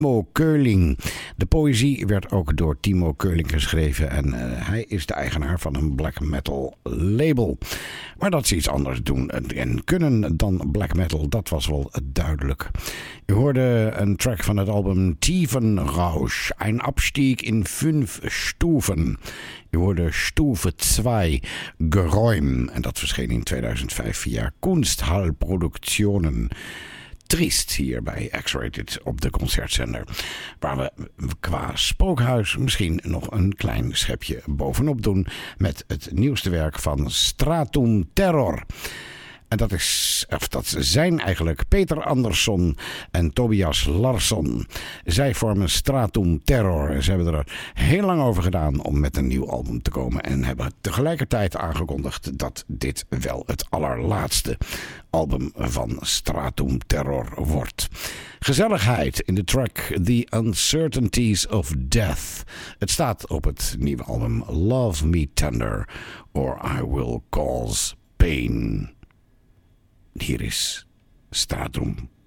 Timo Keuling. De poëzie werd ook door Timo Keuling geschreven en hij is de eigenaar van een black metal label. Maar dat ze iets anders doen en kunnen dan black metal, dat was wel duidelijk. U hoorde een track van het album Tiefenrausch, een Abstieg in 5 Stufen. U hoorde Stufe 2, Geräum, en dat verscheen in 2005 via Kunsthal Productionen. Triest hier bij X-Rated op de concertzender. Waar we qua spookhuis misschien nog een klein schepje bovenop doen met het nieuwste werk van Stratum Terror. En dat zijn eigenlijk Peter Andersson en Tobias Larsson. Zij vormen Stratum Terror. En ze hebben er heel lang over gedaan om met een nieuw album te komen. En hebben tegelijkertijd aangekondigd dat dit wel het allerlaatste album van Stratum Terror wordt. Gezelligheid in de track The Uncertainties of Death. Het staat op het nieuwe album Love Me Tender or I Will Cause Pain. Hier is Stratum